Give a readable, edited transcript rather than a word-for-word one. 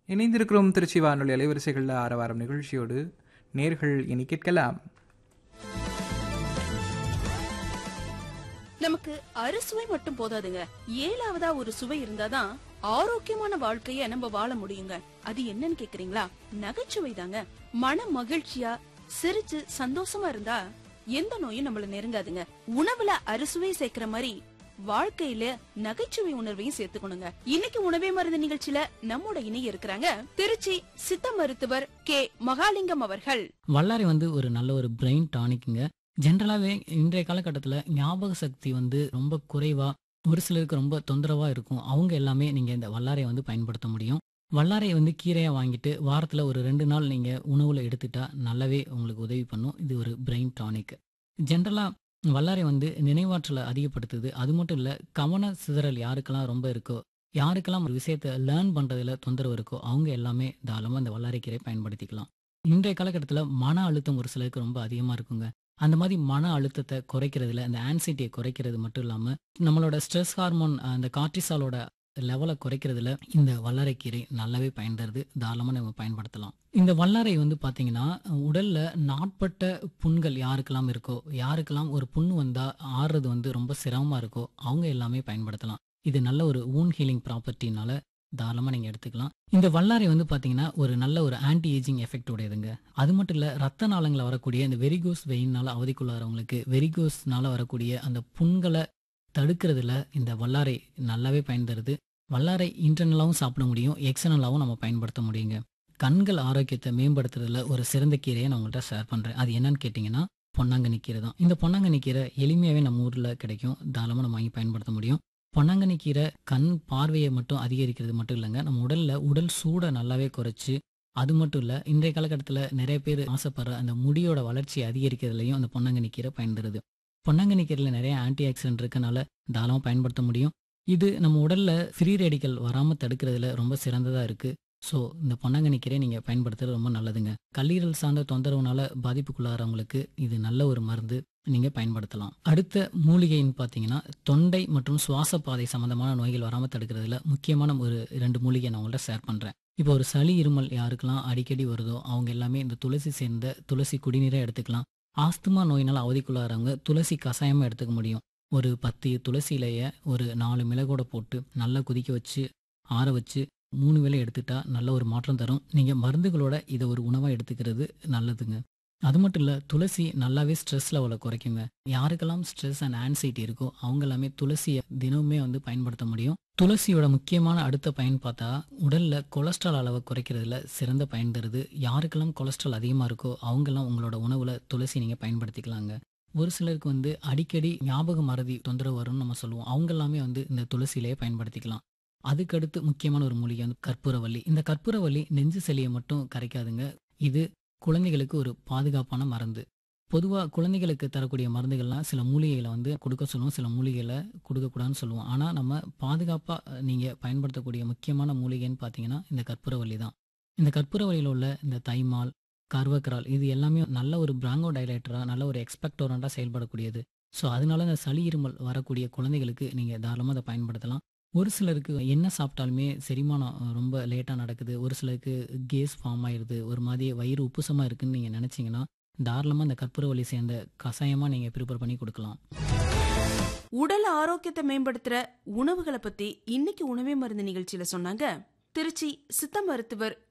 இணைந்திருக்கிறோம் திருச்சி வானொலி அலைவரிசைகளில் ஆரவாரம் நிகழ்ச்சியோடு. நேர்கள் இனி கேட்கலாம். நமக்கு அறுசுவை மட்டும் போதாதுங்க, ஏழாவதா ஒரு சுவை இருந்தாதான் ஆரோக்கியமான வாழ்க்கைய நம்ம வாழ முடியுங்க. அது என்னன்னு கேக்குறீங்களா? நகைச்சுவை தாங்க. மன மகிழ்ச்சியா சிரிச்சு சந்தோஷமா இருந்தா எந்த நோயும் நம்மள நெருங்காதுங்க. உணவுல அறுசுவை சேர்க்கிற மாதிரி வாழ்க்கையில நகைச்சுவை உணர்வையும் சேர்த்துக்கணுங்க. இன்னைக்கு உணவே மருந்து நிகழ்ச்சியில நம்மோட இணைய இருக்கிறாங்க திருச்சி சித்த மருத்துவர் கே மகாலிங்கம் அவர்கள். வல்லாரை ஒரு நல்ல ஒரு பிரெயின் டானிக்குங்க. ஜென்ரலாகவே இன்றைய காலகட்டத்தில் ஞாபக சக்தி ரொம்ப குறைவா, ஒரு சிலருக்கு ரொம்ப தொந்தரவா இருக்கும். அவங்க எல்லாமே நீங்க இந்த வல்லாரையை பயன்படுத்த முடியும். வல்லாரை கீரையா வாங்கிட்டு வாரத்துல ஒரு 2 நாள் நீங்க உணவுல எடுத்துட்டா நல்லாவே உங்களுக்கு உதவி பண்ணும். இது ஒரு பிரெயின் டானிக். ஜென்ரலா வல்லாரை நினைவாற்றலை அதிகப்படுத்துது. அது மட்டும் இல்ல, கவன சிதறல் யாருக்கெல்லாம் ரொம்ப இருக்கோ, யாருக்கெல்லாம் ஒரு விஷயத்த லேர்ன் பண்றதுல தொந்தரவு இருக்கோ, அவங்க எல்லாமே தாராளமா இந்த வல்லாரை கீரை பயன்படுத்திக்கலாம். இன்றைய காலகட்டத்துல மன அழுத்தம் ஒரு சிலருக்கு ரொம்ப அதிகமா இருக்குங்க. அந்த மாதிரி மன அழுத்தத்தை குறைக்கிறதுல, அந்த ஆன்சைட்டியை குறைக்கிறது மட்டும் இல்லாம, நம்மளோட ஸ்ட்ரெஸ் ஹார்மோன் அந்த கார்டிசாலோட லெவலை குறைக்கிறதுல இந்த வல்லாரை கீரை நல்லாவே பயன்படுது. தாராளமா நம்ம பயன்படுத்தலாம். இந்த வல்லாரை பாத்தீங்கன்னா, உடல்ல நாட்பட்ட புண்கள் யாருக்கெல்லாம் இருக்கோ, யாருக்கெல்லாம் ஒரு புண்ணு வந்தா ஆறுறது ரொம்ப சிரமமா இருக்கோ, அவங்க எல்லாமே பயன்படுத்தலாம். இது நல்ல ஒரு வூண்ட் ஹீலிங் ப்ராப்பர்ட்டினால தாராளமா நீங்க எடுத்துக்கலாம். இந்த வல்லாரை பாத்தீங்கன்னா ஒரு நல்ல ஒரு ஆன்டி ஏஜிங் எஃபெக்ட் உடையதுங்க. அது மட்டும் இல்ல, ரத்த நாளங்களை வரக்கூடிய இந்த வெரிகோஸ் வெயின்னால அவதிக்குள்ளாரவங்களுக்கு வெரிகோஸ்னால வரக்கூடிய அந்த புண்களை தடுக்கிறதுல இந்த வல்லாரை நல்லாவே பயன்படுது. வல்லாரை இன்டர்னலாவும் சாப்பிட முடியும், எக்ஸ்டர்னலாவும் நம்ம பயன்படுத்த முடியுங்க. கண்கள் ஆரோக்கியத்தை மேம்படுத்துறதுல ஒரு சிறந்த கீரையை நான் உங்கள்கிட்ட ஷேர் பண்றேன். அது என்னன்னு கேட்டீங்கன்னா, பொன்னாங்கண்ணி கீரை தான். இந்த பொன்னாங்கண்ணி கீரை எளிமையாவே நம்ம ஊர்ல கிடைக்கும். தாராளமா நம்ம வாங்கி பயன்படுத்த முடியும். பொன்னாங்கண்ணி கீரை கண் பார்வையை மட்டும் அதிகரிக்கிறது மட்டும் இல்லைங்க, நம்ம உடல் சூடை நல்லாவே குறைச்சு, அது மட்டும் இல்ல, இன்றைய காலகட்டத்தில் நிறைய பேர் ஆசைப்படுற அந்த முடியோட வளர்ச்சியை அதிகரிக்கிறதுலையும் அந்த பொன்னாங்கண்ணி கீரை பயன்படுது. பொன்னாங்கண்ணி கீரையில் நிறைய ஆன்டி ஆக்சிடென்ட் இருக்கனால தாராளமாக பயன்படுத்த முடியும். இது நம்ம உடல்ல ஃப்ரீ ரேடிக்கல் வராமல் தடுக்கிறதுல ரொம்ப சிறந்ததா இருக்கு. ஸோ இந்த பொன்னாங்கண்ணி கீரை நீங்க பயன்படுத்துறது ரொம்ப நல்லதுங்க. கல்லீரல் சார்ந்த தொந்தரவுனால பாதிப்புக்குள்ளாரவங்களுக்கு இது நல்ல ஒரு மருந்து, நீங்க பயன்படுத்தலாம். அடுத்த மூலிகைன்னு பார்த்தீங்கன்னா, தொண்டை மற்றும் சுவாச பாதை சம்பந்தமான நோய்கள் வராமல் தடுக்கிறதுல முக்கியமான ஒரு 2 மூலிகை நான் உங்கள்கிட்ட ஷேர் பண்றேன். இப்போ ஒரு சளி இருமல் யாருக்கெல்லாம் அடிக்கடி வருதோ, அவங்க எல்லாமே இந்த துளசி சேர்ந்த துளசி குடிநீரை எடுத்துக்கலாம். ஆஸ்துமா நோயினால் அவதிக்குள்ளாரவங்க துளசி கஷாயமா எடுத்துக்க முடியும். ஒரு 10 துளசி இலைய ஒரு 4 மிளகோட போட்டு நல்லா கொதிக்க வச்சு ஆற வச்சு 3 வேளை எடுத்துட்டா நல்ல ஒரு மாற்றம் தரும். நீங்க மருந்துகளோட இதை ஒரு உணவா எடுத்துக்கிறது நல்லதுங்க. அது மட்டும் இல்ல, துளசி நல்லாவே ஸ்ட்ரெஸ் லெவலை குறைக்குங்க. யாருக்கெல்லாம் ஸ்ட்ரெஸ் அண்ட் ஆன்சைட்டி இருக்கோ அவங்க எல்லாமே துளசியை தினமுமே பயன்படுத்த முடியும். துளசியோட முக்கியமான அடுத்த பயன் பார்த்தா, உடல்ல கொலஸ்ட்ரால் அளவை குறைக்கிறதுல சிறந்த பயன் தருது. யாருக்கெல்லாம் கொலஸ்ட்ரால் அதிகமா இருக்கோ அவங்கெல்லாம் உங்களோட உணவுல துளசி நீங்க பயன்படுத்திக்கலாங்க. ஒரு சிலருக்கு அடிக்கடி ஞாபக மறதி தொந்தரவு வரும்னு நம்ம சொல்லுவோம். அவங்க எல்லாமே இந்த துளசியிலேயே பயன்படுத்திக்கலாம். அதுக்கடுத்து முக்கியமான ஒரு மூலிகை கற்பூரவள்ளி. இந்த கற்பூரவள்ளி நெஞ்சு சளியை மட்டும் கரைக்காதுங்க. இது குழந்தைகளுக்கு ஒரு பாதுகாப்பான மருந்து. பொதுவா குழந்தைகளுக்கு தரக்கூடிய மருந்துகள்லாம் சில மூலிகைகளை கொடுக்க சொல்லுவோம், சில மூலிகைகளை கொடுக்கக்கூடாதுன்னு சொல்லுவோம். ஆனா நம்ம பாதுகாப்பா நீங்க பயன்படுத்தக்கூடிய முக்கியமான மூலிகைன்னு பார்த்தீங்கன்னா இந்த கற்பூரவள்ளி தான். இந்த கற்பூரவள்ளியில் உள்ள இந்த தைமால், கர்வக்கரால் இது எல்லாமே நல்ல ஒரு பிராங்கோ டைலேட்டரா, நல்ல ஒரு எக்ஸ்பெக்டோரண்டா செயல்படக்கூடியது. ஸோ அதனால இந்த சளி இருமல் வரக்கூடிய குழந்தைகளுக்கு நீங்க தாராளமாக அதை பயன்படுத்தலாம். ஒரு சிலருக்கு என்ன சாப்பிட்டாலுமே செரிமானம் ரொம்ப லேட்டாக நடக்குது, ஒரு சிலருக்கு கேஸ் ஃபார்ம் ஆயிடுது, ஒரு மாதிரி வயிறு உப்புசமா இருக்குன்னு நீங்கள் நினச்சிங்கன்னா தாராளமாக இந்த கற்பூரவள்ளி சேர்ந்த கஷாயமாக நீங்கள் ப்ரிப்பேர் பண்ணி கொடுக்கலாம். உடல் ஆரோக்கியத்தை மேம்படுத்துற உணவுகளை பத்தி இன்னைக்கு உணவே மருந்து நிகழ்ச்சியில சொன்னாங்க திருச்சி சித்த மருத்துவர்